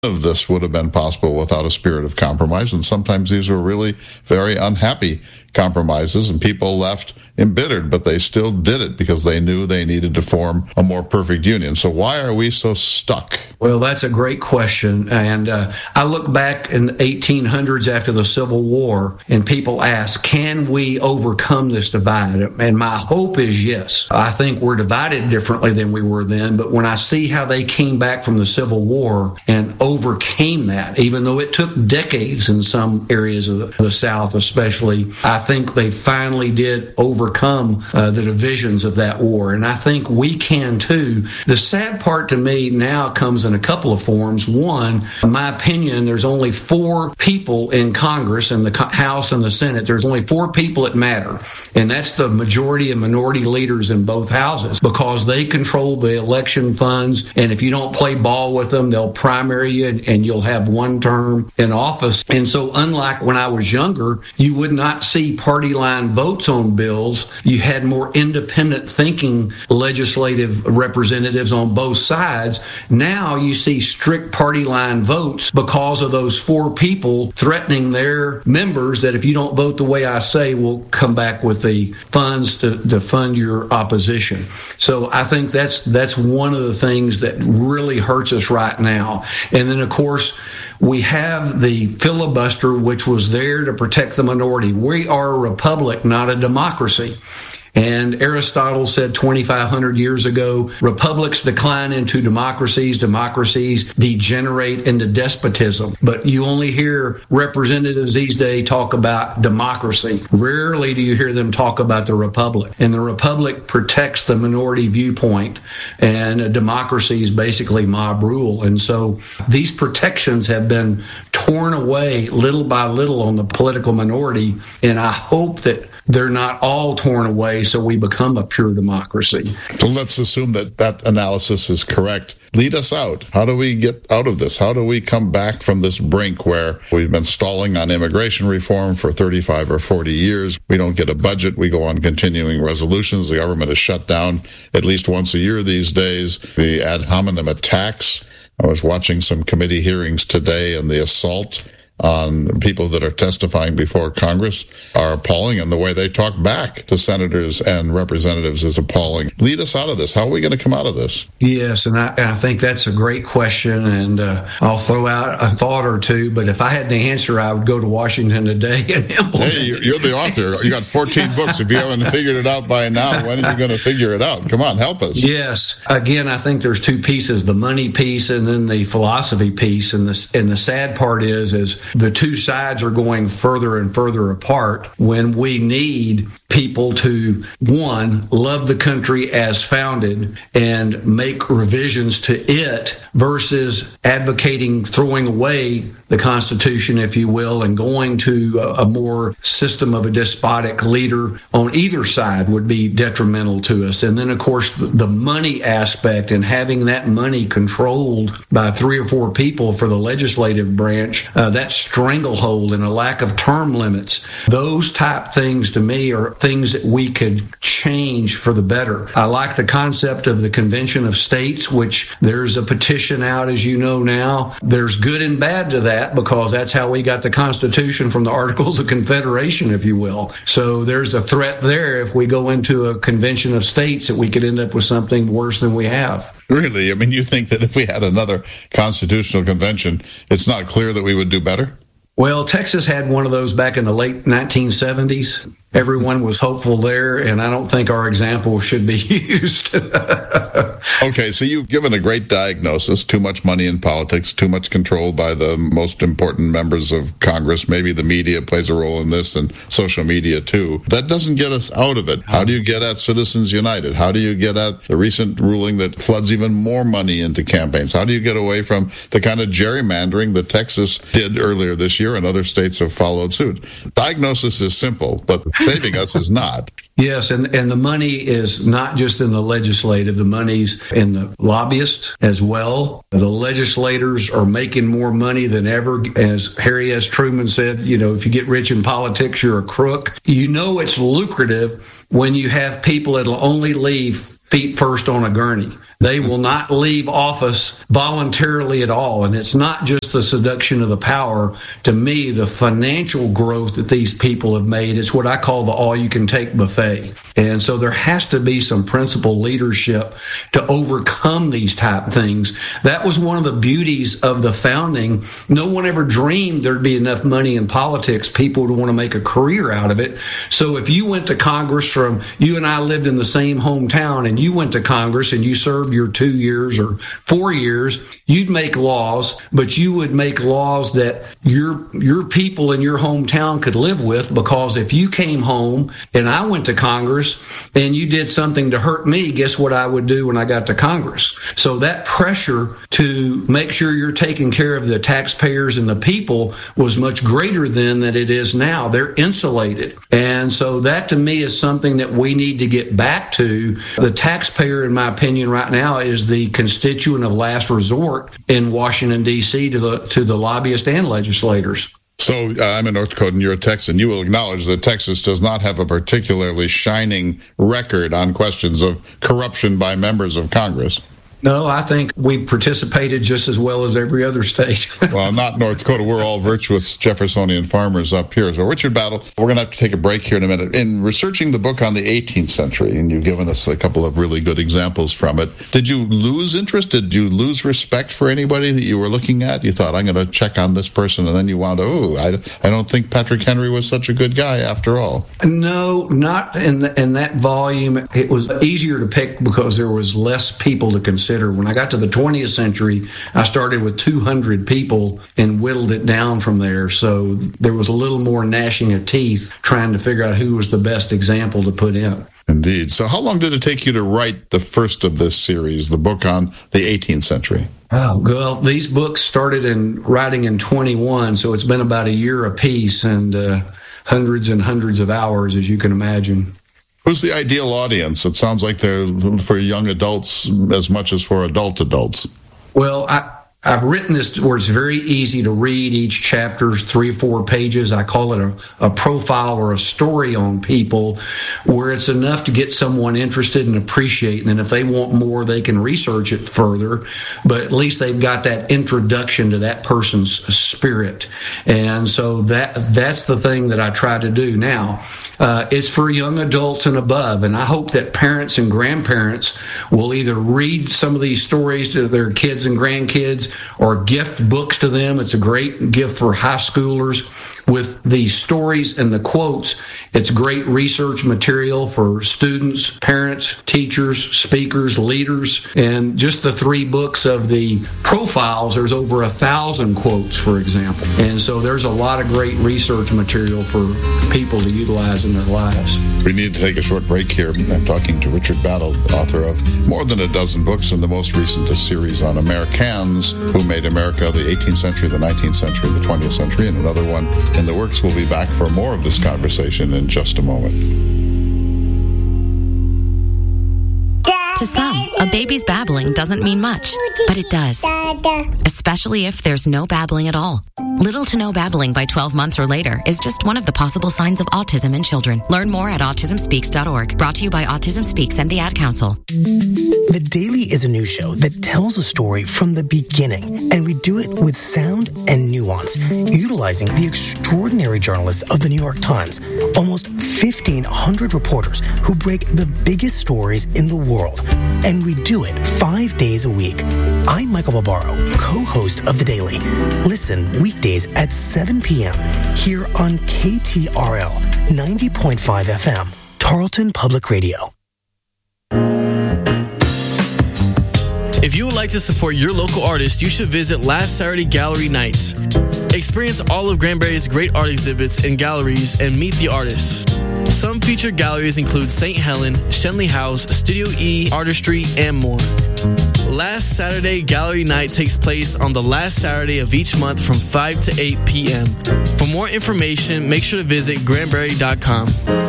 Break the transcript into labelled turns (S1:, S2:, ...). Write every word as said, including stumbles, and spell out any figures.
S1: of this would have been possible without a spirit of compromise, and sometimes these were really very unhappy compromises, and people left embittered, but they still did it because they knew they needed to form a more perfect union. So why are we so stuck?
S2: Well, that's a great question. And uh, I look back in the eighteen hundreds after the Civil War, and people ask, can we overcome this divide? And my hope is yes. I think we're divided differently than we were then, but when I see how they came back from the Civil War and overcame that, even though it took decades in some areas of the South especially, I think they finally did overcome overcome uh, the divisions of that war. And I think we can too. The sad part to me now comes in a couple of forms. One, in my opinion, there's only four people in Congress, in the House and the Senate. There's only four people that matter. And that's the majority and minority leaders in both houses, because they control the election funds. And if you don't play ball with them, they'll primary you and, and you'll have one term in office. And so unlike when I was younger, you would not see party line votes on bills. You had more independent thinking legislative representatives on both sides. Now you see strict party line votes because of those four people threatening their members that if you don't vote the way I say, we'll come back with the funds to, to fund your opposition. So I think that's that's one of the things that really hurts us right now. And then, of course, we have the filibuster, which was there to protect the minority. We are a republic, not a democracy. And Aristotle said twenty-five hundred years ago, republics decline into democracies, democracies degenerate into despotism. But you only hear representatives these days talk about democracy. Rarely do you hear them talk about the republic. And the republic protects the minority viewpoint, and a democracy is basically mob rule. And so these protections have been torn away little by little on the political minority, and I hope that they're not all torn away so we become a pure democracy.
S1: So let's assume that that analysis is correct. Lead us out. How do we get out of this? How do we come back from this brink where we've been stalling on immigration reform for thirty-five or forty years? We don't get a budget. We go on continuing resolutions. The government is shut down at least once a year these days. The ad hominem attacks. I was watching some committee hearings today, and the assault on people that are testifying before Congress are appalling, and the way they talk back to senators and representatives is appalling. Lead us out of this. How are we going to come out of this?
S2: Yes, and I, I think that's a great question, and uh, I'll throw out a thought or two, but if I had the answer, I would go to Washington today and implement.
S1: Hey, you're the author. You got fourteen books. If you haven't figured it out by now, when are you going to figure it out? Come on, help us.
S2: Yes. Again, I think there's two pieces, the money piece and then the philosophy piece, and the, and the sad part is, is the two sides are going further and further apart when we need people to, one, love the country as founded and make revisions to it versus advocating throwing away the Constitution, if you will, and going to a, a more system of a despotic leader on either side would be detrimental to us. And then, of course, the money aspect and having that money controlled by three or four people for the legislative branch, uh, that stranglehold and a lack of term limits, those type things to me are things that we could change for the better. I like the concept of the Convention of States, which there's a petition out, as you know now. There's good and bad to that, because that's how we got the Constitution from the Articles of Confederation, if you will. So there's a threat there if we go into a Convention of States that we could end up with something worse than we have.
S1: Really? I mean, you think that if we had another constitutional convention, it's not clear that we would do better?
S2: Well, Texas had one of those back in the late nineteen seventies. Everyone was hopeful there, and I don't think our example should be used.
S1: Okay, so you've given a great diagnosis. Too much money in politics, too much control by the most important members of Congress. Maybe the media plays a role in this, and social media too. That doesn't get us out of it. How do you get at Citizens United? How do you get at the recent ruling that floods even more money into campaigns? How do you get away from the kind of gerrymandering that Texas did earlier this year and other states have followed suit? Diagnosis is simple, but saving us is not.
S2: Yes, and, and the money is not just in the legislative, the money's in the lobbyists as well. The legislators are making more money than ever. As Harry S. Truman said, you know, if you get rich in politics, you're a crook. You know it's lucrative when you have people that'll only leave feet first on a gurney. They will not leave office voluntarily at all. And it's not just the seduction of the power. To me, the financial growth that these people have made is what I call the all-you-can-take buffet. And so there has to be some principled leadership to overcome these type of things. That was one of the beauties of the founding. No one ever dreamed there'd be enough money in politics, people would want to make a career out of it. So if you went to Congress from, you and I lived in the same hometown, and you went to Congress and you served your two years or four years, you'd make laws, but you would make laws that your your people in your hometown could live with, because if you came home and I went to Congress and you did something to hurt me, guess what I would do when I got to Congress? So that pressure to make sure you're taking care of the taxpayers and the people was much greater then than it is now. They're insulated. And so that to me is something that we need to get back to. The taxpayer, in my opinion, right now is the constituent of last resort in Washington, D C to the to the lobbyists and legislators.
S1: So uh, I'm a North Dakotan, you're a Texan. You will acknowledge that Texas does not have a particularly shining record on questions of corruption by members of Congress.
S2: No, I think we participated just as well as every other state.
S1: Well, not North Dakota. We're all virtuous Jeffersonian farmers up here. So, Richard Battle, we're going to have to take a break here in a minute. In researching the book on the eighteenth century, and you've given us a couple of really good examples from it, did you lose interest? Did you lose respect for anybody that you were looking at? You thought, I'm going to check on this person, and then you wound up, oh, I, I don't think Patrick Henry was such a good guy after all.
S2: No, not in, the, in that volume. It was easier to pick because there was less people to consider. When I got to the twentieth century, I started with two hundred people and whittled it down from there. So there was a little more gnashing of teeth trying to figure out who was the best example to put in.
S1: Indeed. So how long did it take you to write the first of this series, the book on the eighteenth century?
S2: Oh, well, these books started in writing in twenty-one, so it's been about a year apiece and uh, hundreds and hundreds of hours, as you can imagine.
S1: Who's the ideal audience? It sounds like they're for young adults as much as for adult adults.
S2: Well, I, I've written this where it's very easy to read. Each chapter's three or four pages. I call it a, a profile or a story on people, where it's enough to get someone interested and appreciate. And if they want more, they can research it further. But at least they've got that introduction to that person's spirit. And so that that's the thing that I try to do now. Uh, it's for young adults and above. And I hope that parents and grandparents will either read some of these stories to their kids and grandkids or gift books to them. It's a great gift for high schoolers with the stories and the quotes. It's great research material for students, parents, teachers, speakers, leaders. And just the three books of the profiles, there's over a thousand quotes, for example. And so there's a lot of great research material for people to utilize in their lives.
S1: We need to take a short break here. I'm talking to Richard Battle, author of more than a dozen books, and the most recent a series on Americans who made America, the eighteenth century, the nineteenth century, the twentieth century, and another one in the works. We'll be back for more of this conversation in just a moment.
S3: To some, a baby's babbling doesn't mean much, but it does. Especially if there's no babbling at all. Little to no babbling by twelve months or later is just one of the possible signs of autism in children. Learn more at autism speaks dot org. Brought to you by Autism Speaks and the Ad Council.
S4: The Daily is a news show that tells a story from the beginning, and we do it with sound and nuance, utilizing the extraordinary journalists of the New York Times, almost fifteen hundred reporters who break the biggest stories in the world, and we do it five days a week. I'm Michael Barbaro, co-host of The Daily. Listen weekdays at seven p.m. here on K T R L ninety point five F M, Tarleton Public Radio.
S5: If you would like to support your local artist, you should visit Last Saturday Gallery Nights. Experience all of Granbury's great art exhibits and galleries and meet the artists. Some featured galleries include Saint Helen, Shenley House, Studio E, Artistry, and more. Last Saturday Gallery Night takes place on the last Saturday of each month from five to eight p.m. For more information, make sure to visit granbury dot com.